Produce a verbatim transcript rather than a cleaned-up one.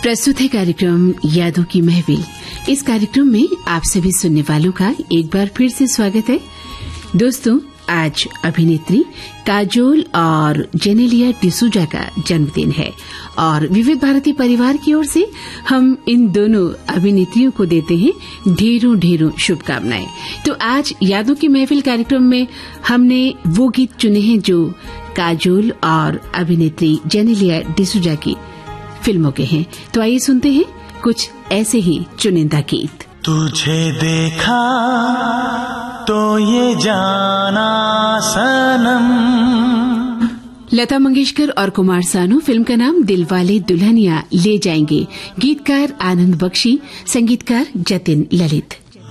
प्रस्तुत है कार्यक्रम यादों की महफिल। इस कार्यक्रम में आप सभी सुनने वालों का एक बार फिर से स्वागत है। दोस्तों, आज अभिनेत्री काजोल और जेनेलिया डिसूजा का जन्मदिन है और विविध भारती परिवार की ओर से हम इन दोनों अभिनेत्रियों को देते हैं ढेरों ढेरों शुभकामनाएं। तो आज यादों की महफिल कार्यक्रम में हमने वो गीत चुने हैं जो काजोल और अभिनेत्री जेनेलिया डिसूजा की फिल्मों के हैं। तो आइए सुनते हैं कुछ ऐसे ही चुनिंदा गीत। तुझे देखा तो ये जाना सनम। लता मंगेशकर और कुमार सानू। फिल्म का नाम दिलवाले दुल्हनिया ले जाएंगे। गीतकार आनंद बख्शी, संगीतकार जतिन ललित।